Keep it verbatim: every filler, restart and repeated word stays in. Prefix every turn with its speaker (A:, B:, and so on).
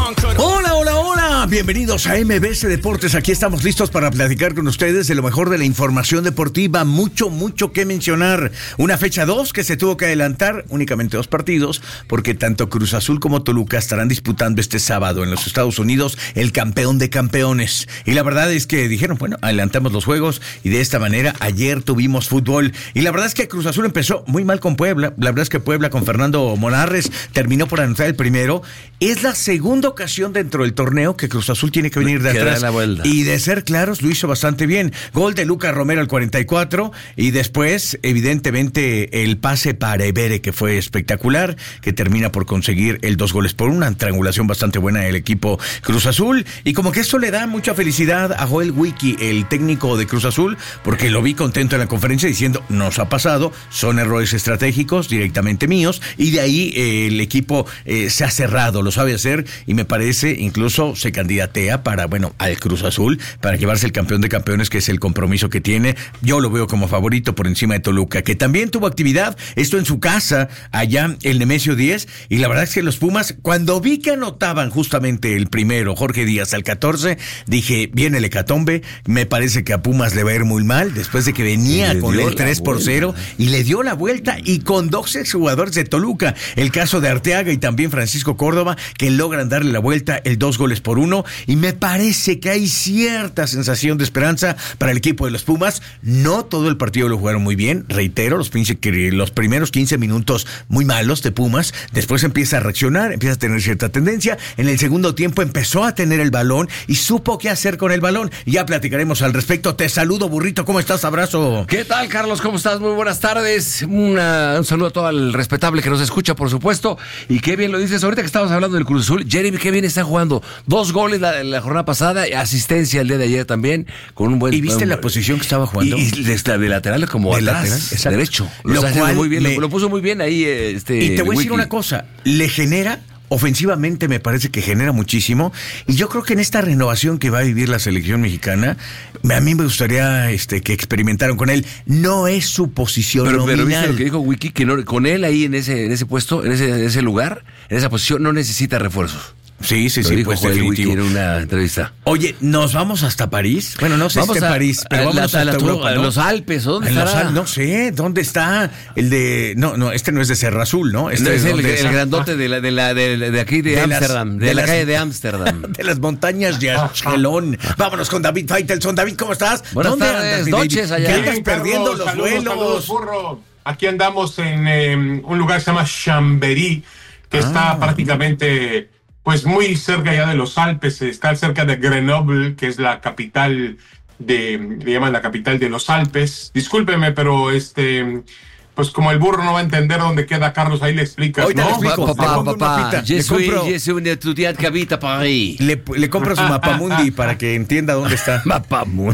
A: Hola, hola, hola, bienvenidos a M B C Deportes. Aquí estamos listos para platicar con ustedes de lo mejor de la información deportiva. Mucho, mucho que mencionar. Una fecha dos que se tuvo que adelantar, únicamente dos partidos, porque tanto Cruz Azul como Toluca estarán disputando este sábado en los Estados Unidos el campeón de campeones. Y la verdad es que dijeron, bueno, adelantamos los juegos y de esta manera ayer tuvimos fútbol. Y la verdad es que Cruz Azul empezó muy mal con Puebla. La verdad es que Puebla con Fernando Monarres terminó por anotar el primero. Es la segunda ocasión dentro del torneo que Cruz Azul tiene que venir de atrás. Y de ser claros, lo hizo bastante bien. Gol de Lucas Romero al cuarenta y cuatro y después, evidentemente, el pase para Ebere, que fue espectacular, que termina por conseguir el dos goles por una triangulación bastante buena del equipo Cruz Azul. Y como que esto le da mucha felicidad a Joel Wiki, el técnico de Cruz Azul, porque lo vi contento en la conferencia diciendo, nos ha pasado, son errores estratégicos directamente míos, y de ahí eh, el equipo eh, se ha cerrado, lo sabe hacer, y me parece incluso se candidatea para, bueno, al Cruz Azul, para llevarse el campeón de campeones, que es el compromiso que tiene. Yo lo veo como favorito por encima de Toluca, que también tuvo actividad, esto en su casa, allá el Nemesio diez, y la verdad es que los Pumas, cuando vi que anotaban justamente el primero, Jorge Díaz al catorce, dije, viene el hecatombe, me parece que a Pumas le va a ir muy mal, después de que venía con el tres por cero, y le dio la vuelta, y con dos exjugadores de Toluca, el caso de Arteaga y también Francisco Córdoba, que logran darle la vuelta, el dos goles por uno, y me parece que hay cierta sensación de esperanza para el equipo de los Pumas. No todo el partido lo jugaron muy bien, reitero, los, los primeros quince minutos muy malos de Pumas, después empieza a reaccionar, empieza a tener cierta tendencia, en el segundo tiempo empezó a tener el balón y supo qué hacer con el balón. Ya platicaremos al respecto. Te saludo, burrito, ¿cómo estás? Abrazo.
B: ¿Qué tal, Carlos? ¿Cómo estás? Muy buenas tardes. Una, un saludo a todo el respetable que nos escucha, por supuesto, y qué bien lo dices, ahorita que estamos hablando del Cruz Azul, Jeremy, qué bien está jugando, dos goles la, la jornada pasada, asistencia el día de ayer también, con un buen...
A: ¿Y viste
B: un,
A: la posición que estaba jugando?
B: Y, y de, de lateral como de atrás, lateral, derecho, lo, lo, cual muy bien, me... lo, lo puso muy bien ahí este.
A: Y te voy a decir una cosa, le genera... Ofensivamente me parece que genera muchísimo, y yo creo que en esta renovación que va a vivir la selección mexicana, a mí me gustaría este que experimentaran con él. No es su posición
B: pero,
A: nominal.
B: Pero viste lo que dijo Wiki, que no, con él ahí en ese en ese puesto, en ese, en ese lugar, en esa posición, no necesita refuerzos.
A: Sí, sí,
B: lo
A: sí,
B: dijo
A: pues
B: Joel
A: definitivo.
B: Wiki en una entrevista.
A: Oye, ¿nos vamos hasta París? Bueno, no sé
B: vamos
A: si
B: a
A: París, pero
B: a
A: vamos
B: la,
A: hasta
B: a la,
A: Europa,
B: a
A: ¿no?
B: los Alpes, ¿dónde
A: en
B: estará?
A: Los, no sé, ¿dónde está el de... No, no, este no es de Serra Azul, ¿no? Este
B: no, es el,
A: es
B: el grandote de la de la de, de aquí de Ámsterdam, de, de la las, calle de Ámsterdam.
A: De las montañas de Askelon. Vámonos con David Faitelson. David, ¿cómo estás?
B: Buenas
A: ¿Dónde
B: tardes,
A: andas,
B: noches allá.
A: ¿Qué andas
C: Bien,
A: perdiendo
C: Carlos,
A: los
C: saludos,
A: vuelos?
C: Saludos, burro. Aquí andamos en eh, un lugar que se llama Chambéry, que ah. está prácticamente... Pues muy cerca ya de los Alpes, está cerca de Grenoble, que es la capital de, le llaman la capital de los Alpes. Discúlpeme, pero este, pues como el burro no va a entender dónde queda Carlos, ahí le explicas,
A: Hoy te
C: ¿no?
A: lo explico.
B: Papá, papá,
A: je suis,
B: je suis un estudiante que habita París.
A: Le, le compro su mapamundi para que entienda dónde está.
B: Mapamundi.